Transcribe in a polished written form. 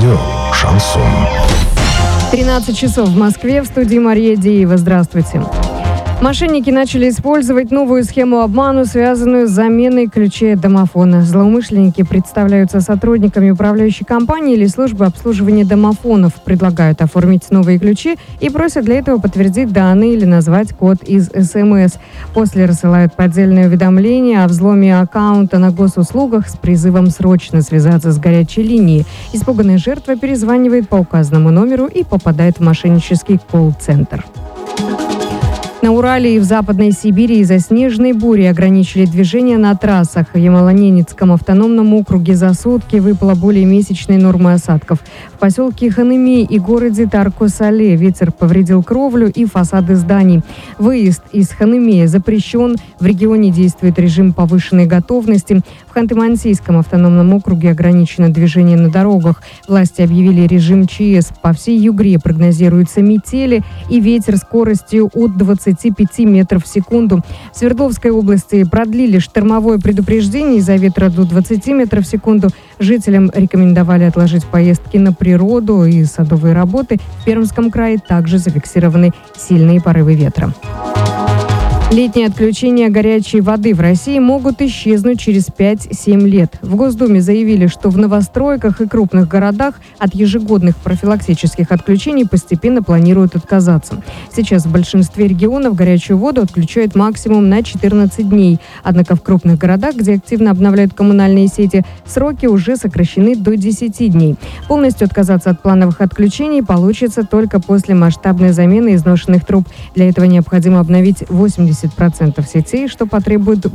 Радио «Шансон». 13 часов в Москве, в студии Мария Деева. Здравствуйте. Мошенники начали использовать новую схему обмана, связанную с заменой ключей от домофона. Злоумышленники представляются сотрудниками управляющей компании или службы обслуживания домофонов, предлагают оформить новые ключи и просят для этого подтвердить данные или назвать код из СМС. После рассылают поддельное уведомление о взломе аккаунта на госуслугах с призывом срочно связаться с горячей линией. Испуганная жертва перезванивает по указанному номеру и попадает в мошеннический колл-центр. На Урале и в Западной Сибири из-за снежной бури ограничили движение на трассах. В Ямало-Ненецком автономном округе за сутки выпало более месячной нормы осадков. В поселке Хаными и городе Тарко-Сале ветер повредил кровлю и фасады зданий. Выезд из Хаными запрещен. В регионе действует режим повышенной готовности. В Ханты-Мансийском автономном округе ограничено движение на дорогах. Власти объявили режим ЧС. По всей Югре прогнозируются метели и ветер скоростью от 25 метров в секунду. В Свердловской области продлили штормовое предупреждение из-за ветра до 20 метров в секунду. Жителям рекомендовали отложить поездки на природу и садовые работы. В Пермском крае также зафиксированы сильные порывы ветра. Летние отключения горячей воды в России могут исчезнуть через 5-7 лет. В Госдуме заявили, что в новостройках и крупных городах от ежегодных профилактических отключений постепенно планируют отказаться. Сейчас в большинстве регионов горячую воду отключают максимум на 14 дней. Однако в крупных городах, где активно обновляют коммунальные сети, сроки уже сокращены до 10 дней. Полностью отказаться от плановых отключений получится только после масштабной замены изношенных труб. Для этого необходимо обновить 80% сетей, что потребует